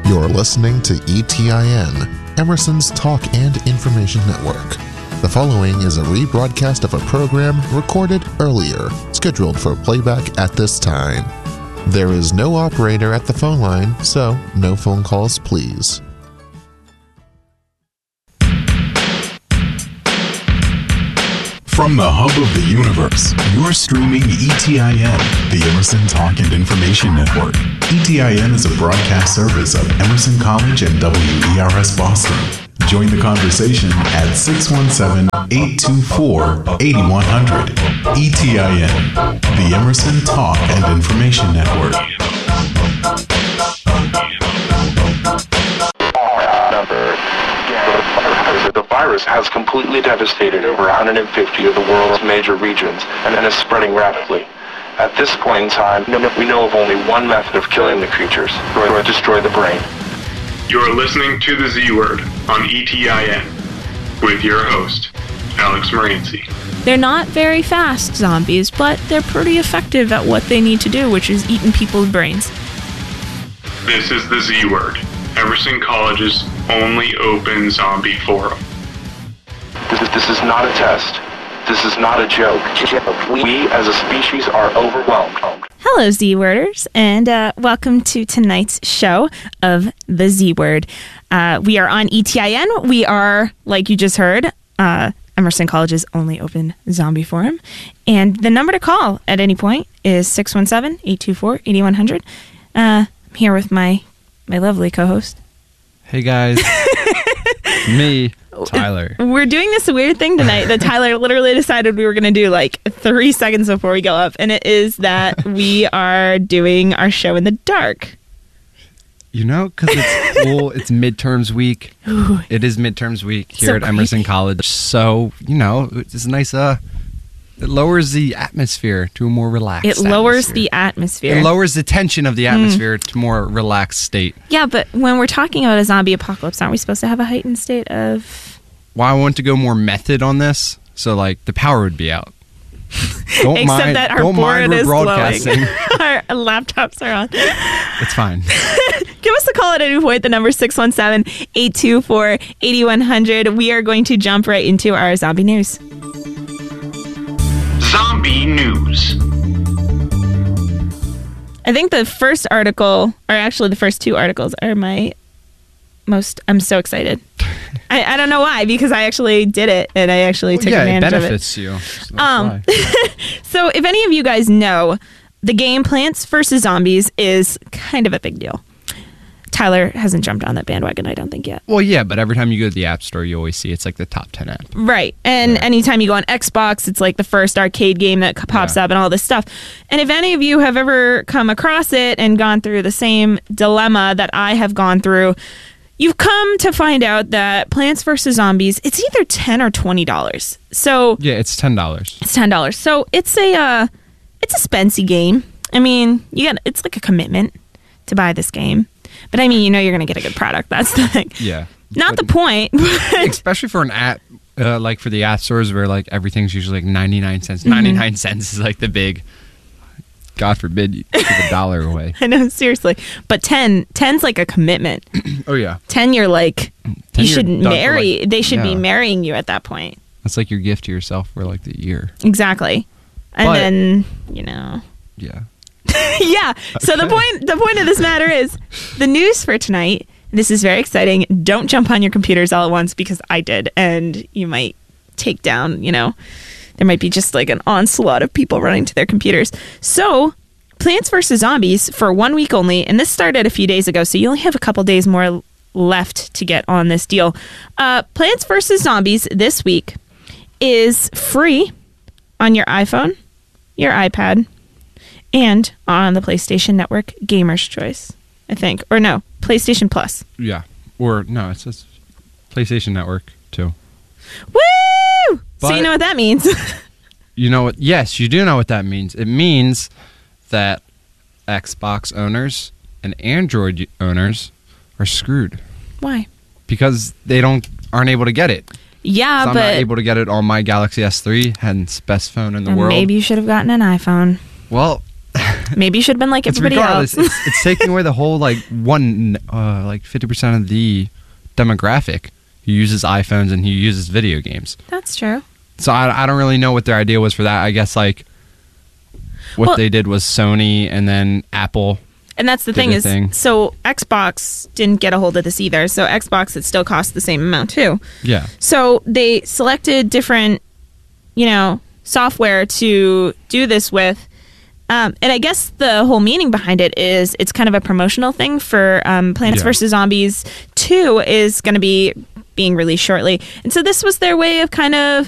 You're listening to ETIN, Emerson's Talk and Information Network. The following is a rebroadcast of a program recorded earlier, scheduled for playback at this time. There is no operator at the phone line, so no phone calls, please. From the hub of the universe, you're streaming ETIN, the Emerson Talk and Information Network. ETIN is a broadcast service of Emerson College and WERS Boston. Join the conversation at 617-824-8100. ETIN, the Emerson Talk and Information Network. The virus has completely devastated over 150 of the world's major regions and is spreading rapidly. At this point in time, we know of only one method of killing the creatures, or destroy the brain. You're listening to The Z Word on ETIN with your host, Alex Morency. They're not very fast zombies, but they're pretty effective at what they need to do, which is eating people's brains. This is The Z Word, Emerson College's only open zombie forum. This is not a test. This is not a joke. We, as a species, are overwhelmed. Hello, Z-Worders, and welcome to tonight's show of The Z-Word. We are on ETIN. We are, like you just heard, Emerson College's only open zombie forum. And the number to call at any point is 617-824-8100. I'm here with my lovely co-host. Hey, guys. Me, Tyler. We're doing this weird thing tonight that Tyler literally decided we were going to do like 3 seconds before we go up. And it is that we are doing our show in the dark. You know, because it's cool. It's midterms week. Ooh. It is midterms week here So at Emerson College. So, you know, it's nice. It lowers the atmosphere to a more relaxed It lowers atmosphere. the atmosphere. It lowers the tension of the atmosphere to a more relaxed state. Yeah, but when we're talking about a zombie apocalypse, aren't we supposed to have a heightened state of... Well, I want to go more method on this. So, like, the power would be out. Except that our board is broadcasting. Our laptops are on. It's fine. Give us a call at any point. The number is 617-824-8100. We are going to jump right into our zombie news. Zombie news. I think the first article, or actually the first 2 articles, are my most... I'm so excited. I don't know why, because I actually did it, and I actually took advantage of it. Yeah, it benefits you. So that's why. So if any of you guys know, the game Plants vs. Zombies is kind of a big deal. Tyler hasn't jumped on that bandwagon, I don't think, yet. Well, yeah, but every time you go to the App Store, you always see it's like the top 10 app. Right. And anytime you go on Xbox, it's like the first arcade game that pops up and all this stuff. And if any of you have ever come across it and gone through the same dilemma that I have gone through, you've come to find out that Plants vs. Zombies, it's either $10 or $20. So yeah, it's $10. It's $10. So it's a spency game. I mean, it's like a commitment to buy this game. But I mean, you know you're going to get a good product. That's the thing. Yeah. Not the point. But especially for an app, like for the app stores where like everything's usually like 99 cents. 99 cents is like the big, God forbid, you give $1 away. I know, seriously. But 10's like a commitment. Oh, yeah. 10, you're like, 10 you should marry. Like, they should be marrying you at that point. That's like your gift to yourself for like the year. Exactly. And then, you know. Yeah. Yeah. So the point of this matter is the news for tonight. This is very exciting. Don't jump on your computers all at once, because I did, and you might take down, you know, there might be just like an onslaught of people running to their computers. So Plants vs. Zombies for 1 week only, and this started a few days ago, so you only have a couple days more left to get on this deal. Plants vs. Zombies this week is free on your iPhone, your iPad, and on the PlayStation Network Gamer's Choice, I think. Or no, PlayStation Plus. Yeah. Or no, it says PlayStation Network too. Woo! But so you know what that means. You know what? Yes, you do know what that means. It means that Xbox owners and Android owners are screwed. Why? Because they aren't able to get it. Yeah, I'm but not able to get it on my Galaxy S3, hence best phone in the world. Maybe you should have gotten an iPhone. Well, Maybe you should have been like everybody else. It's taking away the whole like 50% of the demographic who uses iPhones and who uses video games. That's true. So I don't really know what their idea was for that. I guess like what they did was Sony and then Apple. And that's the thing is, so Xbox didn't get a hold of this either. So Xbox, it still costs the same amount too. Yeah. So they selected different, software to do this with. And I guess the whole meaning behind it is it's kind of a promotional thing for Plants vs. Zombies 2 is going to be being released shortly. And so this was their way of kind of